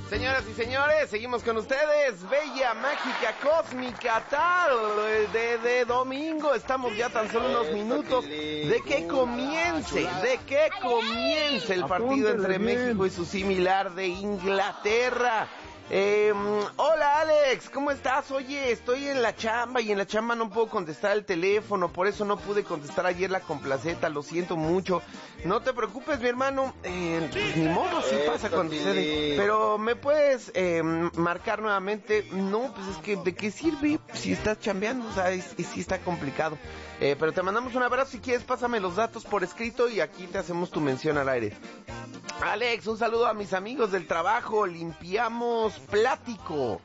Señoras y señores, seguimos con ustedes. Bella, mágica, cósmica, tarde de domingo. Estamos ya tan solo unos minutos de que comience el partido entre México y su similar de Inglaterra. Hola Alex, ¿cómo estás? Oye, estoy en la chamba y en la chamba no puedo contestar el teléfono, por eso no pude contestar ayer la complaceta, lo siento mucho. No te preocupes, mi hermano, pues ni modo, sí pasa cuando sucede. Pero ¿me puedes marcar nuevamente? No, pues es que ¿de qué sirve si estás chambeando? O sea, sí está complicado. Pero te mandamos un abrazo, si quieres pásame los datos por escrito y aquí te hacemos tu mención al aire. Alex, un saludo a mis amigos del trabajo, limpiamos plástico.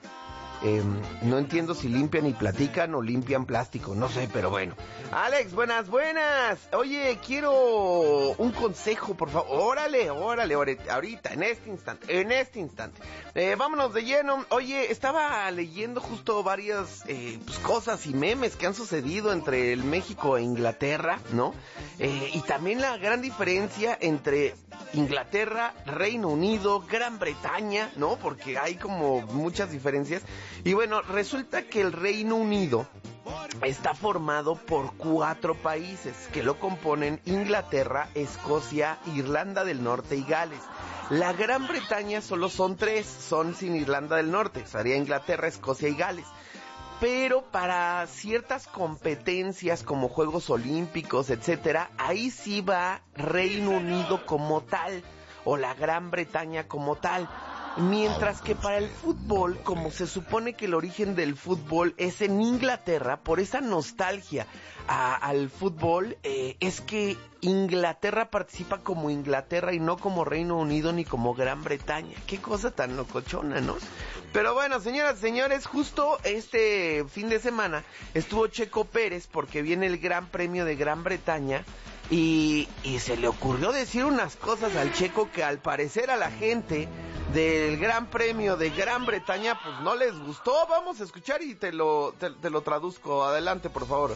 No entiendo si limpian y platican o limpian plástico, no sé, pero bueno. Alex, buenas. Oye, quiero un consejo, por favor. Órale, ahorita, en este instante. Vámonos de lleno. Oye, estaba leyendo justo varias pues, cosas y memes que han sucedido entre el México e Inglaterra, ¿no? Y también la gran diferencia entre Inglaterra, Reino Unido, Gran Bretaña, ¿no? Porque hay como muchas diferencias. Y bueno, resulta que el Reino Unido está formado por 4 países que lo componen: Inglaterra, Escocia, Irlanda del Norte y Gales. La Gran Bretaña solo son 3, son sin Irlanda del Norte, sería Inglaterra, Escocia y Gales. Pero para ciertas competencias como Juegos Olímpicos, etcétera, ahí sí va Reino Unido como tal, o la Gran Bretaña como tal. Mientras que para el fútbol, como se supone que el origen del fútbol es en Inglaterra, por esa nostalgia al fútbol, es que Inglaterra participa como Inglaterra y no como Reino Unido ni como Gran Bretaña. Qué cosa tan locochona, ¿no? Pero bueno, señoras y señores, justo este fin de semana estuvo Checo Pérez porque viene el Gran Premio de Gran Bretaña. Y se le ocurrió decir unas cosas al Checo que al parecer a la gente del Gran Premio de Gran Bretaña pues no les gustó. Vamos a escuchar y te lo traduzco. Adelante, por favor.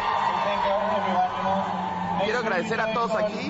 Quiero agradecer a todos aquí.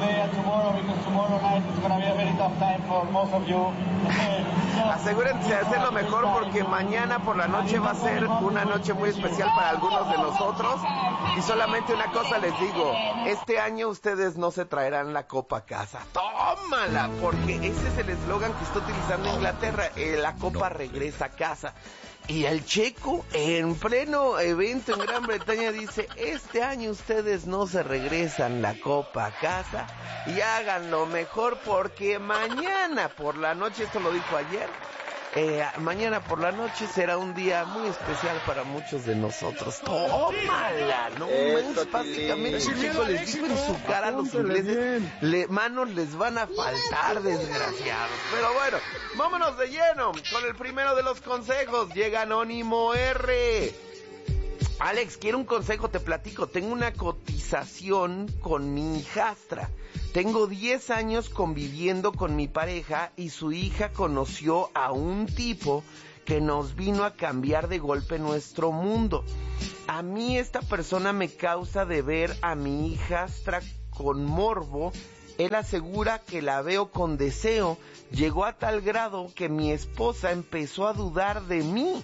Asegúrense de hacerlo mejor porque mañana por la noche va a ser una noche muy especial para algunos de nosotros. Y solamente una cosa les digo, este año ustedes no se traerán la copa a casa. ¡Tómala! Porque ese es el eslogan que está utilizando Inglaterra, la copa regresa a casa. Y el Checo, en pleno evento en Gran Bretaña, dice: este año ustedes no se regresan la copa a casa y háganlo mejor porque mañana por la noche, esto lo dijo ayer, mañana por la noche será un día muy especial para muchos de nosotros. ¡Tómala! No manches, básicamente el Checo les dijo en su cara a los ingleses, manos les van a faltar, desgraciados. Pero bueno, vámonos de lleno con el primero de los consejos. Llega Anónimo R. Alex, quiero un consejo, te platico. Tengo una cotización con mi hijastra. Tengo 10 años conviviendo con mi pareja y su hija conoció a un tipo que nos vino a cambiar de golpe nuestro mundo. A mí esta persona me causa de ver a mi hijastra con morbo. Él asegura que la veo con deseo. Llegó a tal grado que mi esposa empezó a dudar de mí.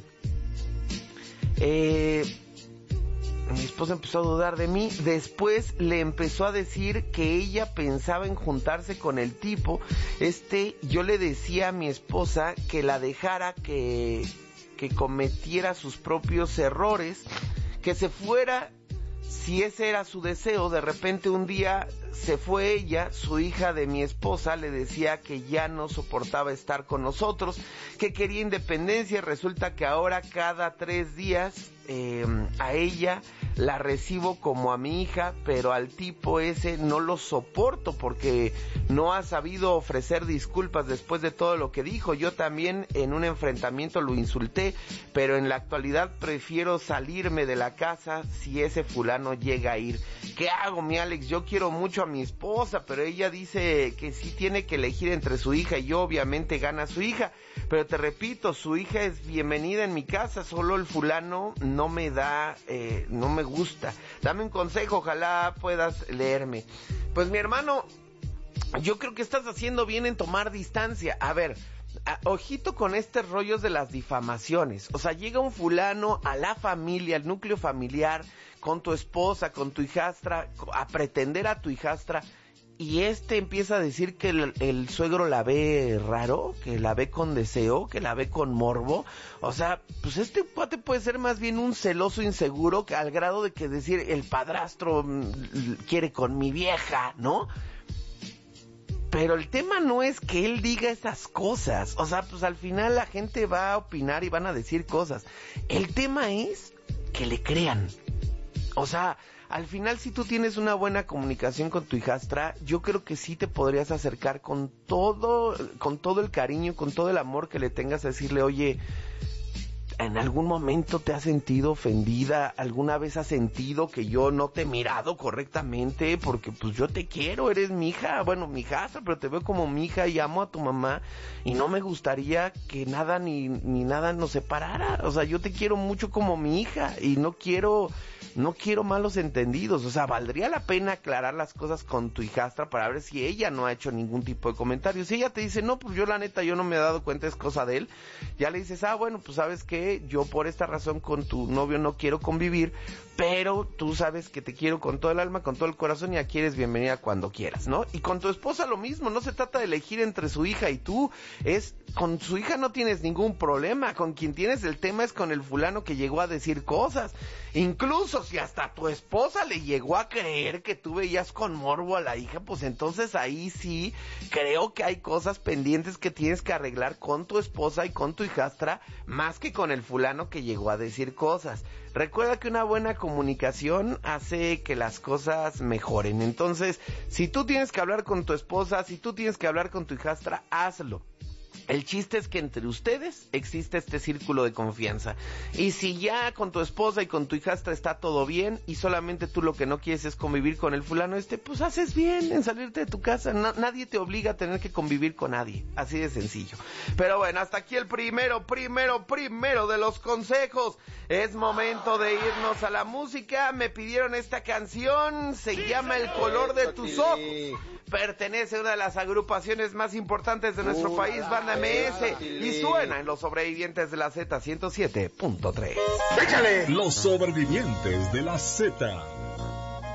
Mi esposa empezó a dudar de mí. Después le empezó a decir que ella pensaba en juntarse con el tipo. Yo le decía a mi esposa que la dejara, que cometiera sus propios errores, que se fuera si ese era su deseo. De repente un día se fue ella, su hija de mi esposa le decía que ya no soportaba estar con nosotros, que quería independencia. Resulta que ahora cada 3 días a ella la recibo como a mi hija, pero al tipo ese no lo soporto porque no ha sabido ofrecer disculpas después de todo lo que dijo. Yo también en un enfrentamiento lo insulté, pero en la actualidad prefiero salirme de la casa si ese fulano llega a ir. ¿Qué hago, mi Alex? Yo quiero mucho a mi esposa, pero ella dice que sí tiene que elegir entre su hija y yo. Obviamente gana su hija, pero te repito, su hija es bienvenida en mi casa, solo el fulano no me da, no me gusta. Dame un consejo, ojalá puedas leerme. Pues mi hermano, yo creo que estás haciendo bien en tomar distancia. A ver, ojito con estos rollos de las difamaciones. O sea, llega un fulano a la familia, al núcleo familiar, con tu esposa, con tu hijastra, a pretender a tu hijastra, y empieza a decir que el suegro la ve raro, que la ve con deseo, que la ve con morbo. O sea, pues este cuate puede ser más bien un celoso inseguro, que al grado de que decir, el padrastro quiere con mi vieja, ¿no? Pero el tema no es que él diga esas cosas. O sea, pues al final la gente va a opinar y van a decir cosas. El tema es que le crean. O sea, al final, si tú tienes una buena comunicación con tu hijastra, yo creo que sí te podrías acercar con todo el cariño, con todo el amor que le tengas, a decirle, oye, ¿en algún momento te has sentido ofendida? ¿Alguna vez has sentido que yo no te he mirado correctamente? Porque pues yo te quiero, eres mi hija, bueno, mi hijastra, pero te veo como mi hija y amo a tu mamá, y no me gustaría que nada ni nada nos separara. O sea, yo te quiero mucho como mi hija y no quiero malos entendidos. O sea, valdría la pena aclarar las cosas con tu hijastra para ver si ella no ha hecho ningún tipo de comentario. Si ella te dice, no, pues yo la neta, yo no me he dado cuenta, es cosa de él, ya le dices, bueno, pues sabes que yo por esta razón con tu novio no quiero convivir, pero tú sabes que te quiero con todo el alma, con todo el corazón, y aquí eres bienvenida cuando quieras, ¿no? Y con tu esposa lo mismo, no se trata de elegir entre su hija y tú, con su hija no tienes ningún problema, con quien tienes el tema es con el fulano que llegó a decir cosas. Incluso si hasta tu esposa le llegó a creer que tú veías con morbo a la hija, pues entonces ahí sí creo que hay cosas pendientes que tienes que arreglar con tu esposa y con tu hijastra, más que con el fulano que llegó a decir cosas. Recuerda que una buena comunicación hace que las cosas mejoren. Entonces, si tú tienes que hablar con tu esposa, si tú tienes que hablar con tu hijastra, hazlo. El chiste es que entre ustedes existe este círculo de confianza. Y si ya con tu esposa y con tu hijastra está todo bien y solamente tú lo que no quieres es convivir con el fulano pues haces bien en salirte de tu casa. Nadie te obliga a tener que convivir con nadie. Así de sencillo. Pero bueno, hasta aquí el primero de los consejos. Es momento de irnos a la música. Me pidieron esta canción. Se llama El color de tus ojos. Pertenece a una de las agrupaciones más importantes de nuestro país, Banda MS, y suena en Los Sobrevivientes de la Z 107.3. ¡Échale! Los Sobrevivientes de la Z